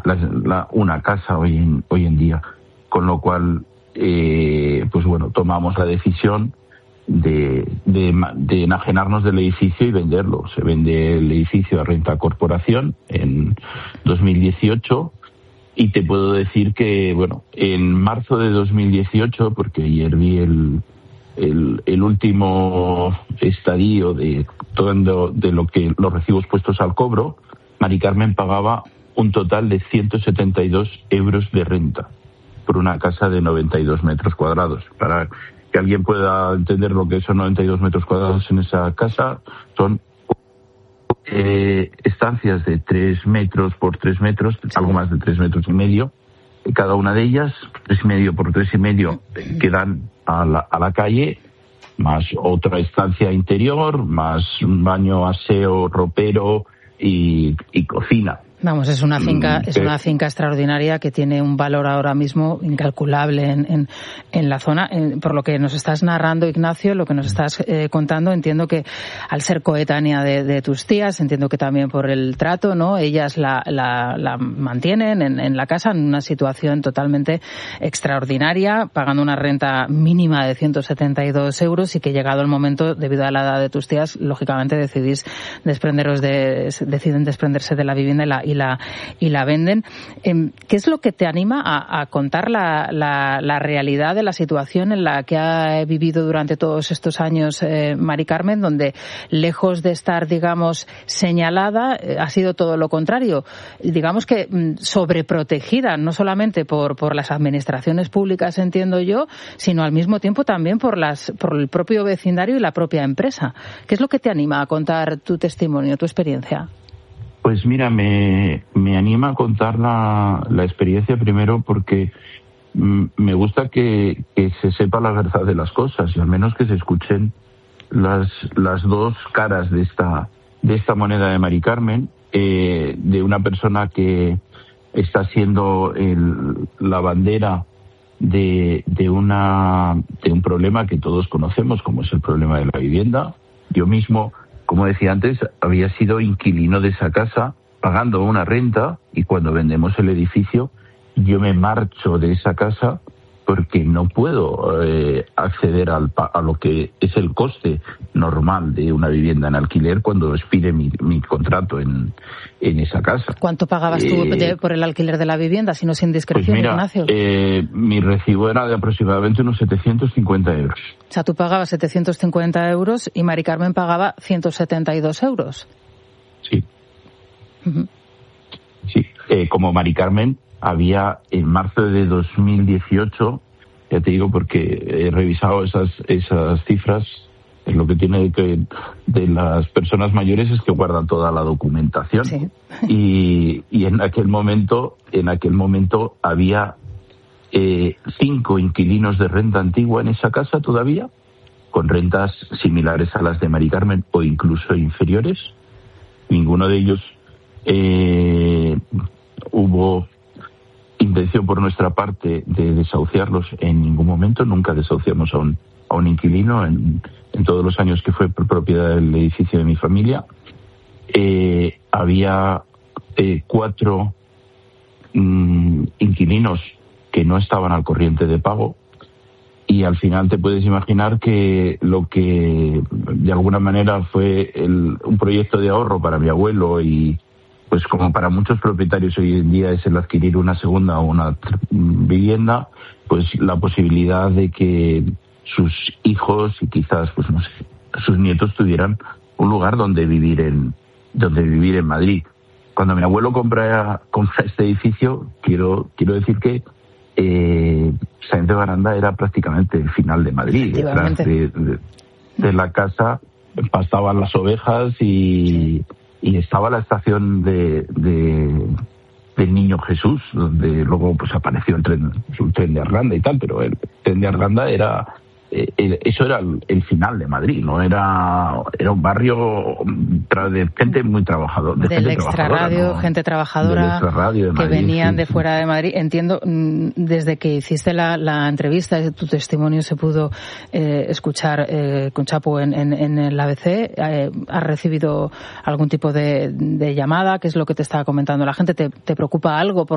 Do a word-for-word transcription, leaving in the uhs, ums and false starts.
la, la, una casa hoy en, hoy en día. Con lo cual, eh, pues bueno, tomamos la decisión de, de, de enajenarnos del edificio y venderlo. Se vende el edificio a renta corporación en dos mil dieciocho. Y te puedo decir que, bueno, en marzo de dos mil dieciocho, porque ayer vi el, el, el último estadio de todo de lo que los recibos puestos al cobro, Mari Carmen pagaba un total de ciento setenta y dos euros de renta por una casa de noventa y dos metros cuadrados. Para que alguien pueda entender lo que son noventa y dos metros cuadrados en esa casa, son Eh, estancias de tres metros por tres metros, sí. algo más de tres metros y medio, cada una de ellas, tres y medio por tres y medio, que dan a la, a la calle, más otra estancia interior, más un baño, aseo, ropero y, y cocina. Vamos, es una finca, es una finca extraordinaria que tiene un valor ahora mismo incalculable en, en, en la zona. En, por lo que nos estás narrando, Ignacio, lo que nos estás eh, contando, entiendo que al ser coetánea de, de tus tías, entiendo que también por el trato, ¿no? Ellas la, la, la mantienen en, en la casa en una situación totalmente extraordinaria, pagando una renta mínima de ciento setenta y dos euros y que llegado el momento, debido a la edad de tus tías, lógicamente decidís desprenderos de, deciden desprenderse de la vivienda y la y la y la venden. ¿Qué es lo que te anima a, a contar la, la, la realidad de la situación en la que ha vivido durante todos estos años eh, Mari Carmen, donde lejos de estar, digamos, señalada, eh, ha sido todo lo contrario? Digamos que mm, sobreprotegida, no solamente por, por las administraciones públicas, entiendo yo, sino al mismo tiempo también por, las, por el propio vecindario y la propia empresa. ¿Qué es lo que te anima a contar tu testimonio, tu experiencia? Pues mira, me, me anima a contar la, la experiencia primero porque mm, me gusta que, que se sepa la verdad de las cosas y al menos que se escuchen las, las dos caras de esta, de esta moneda de Mari Carmen, eh, de una persona que está siendo el, la bandera de, de, una, de un problema que todos conocemos, como es el problema de la vivienda. Yo mismo, como decía antes, había sido inquilino de esa casa, pagando una renta, y cuando vendemos el edificio, yo me marcho de esa casa porque no puedo eh, acceder al, a lo que es el coste normal de una vivienda en alquiler cuando expire mi, mi contrato en, en esa casa. ¿Cuánto pagabas eh, tú de, por el alquiler de la vivienda, si no es indiscreción, pues mira, Ignacio? Eh, mi recibo era de aproximadamente unos setecientos cincuenta euros. O sea, tú pagabas setecientos cincuenta euros y Mari Carmen pagaba ciento setenta y dos euros. Sí. Uh-huh. Sí, eh, como Mari Carmen había en marzo de dos mil dieciocho, ya te digo porque he revisado esas esas cifras, es lo que tiene de, que, de las personas mayores es que guardan toda la documentación. Sí. y, y en aquel momento en aquel momento había eh, cinco inquilinos de renta antigua en esa casa todavía, con rentas similares a las de Mari Carmen o incluso inferiores. Ninguno de ellos eh, hubo intención por nuestra parte de desahuciarlos en ningún momento. Nunca desahuciamos a un, a un inquilino en, en todos los años que fue propiedad del edificio de mi familia. Eh, había eh, cuatro mm, inquilinos que no estaban al corriente de pago y al final te puedes imaginar que lo que de alguna manera fue el, un proyecto de ahorro para mi abuelo y pues como para muchos propietarios hoy en día es el adquirir una segunda o una vivienda, pues la posibilidad de que sus hijos y quizás, pues no sé, sus nietos tuvieran un lugar donde vivir en donde vivir en Madrid. Cuando mi abuelo compra, compra este edificio, quiero quiero decir que eh, Sáenz de Baranda era prácticamente el final de Madrid. Detrás de, de, de la casa pastaban las ovejas y... y estaba la estación de, de del Niño Jesús, donde luego pues apareció el tren, el tren de Arganda y tal, pero el tren de Arganda era eh, el, eso era el, el final de Madrid, no era era un barrio de gente muy trabajadora, de del gente extrarradio, ¿no? Gente trabajadora extrarradio de Madrid, que venían sí, de sí. fuera de Madrid. Entiendo, desde que hiciste la, la entrevista, tu testimonio se pudo eh, escuchar eh, con Chapo en, en, en el A B C. Eh, ¿Has recibido algún tipo de, de llamada? ¿Qué es lo que te estaba comentando la gente? ¿Te, te preocupa algo por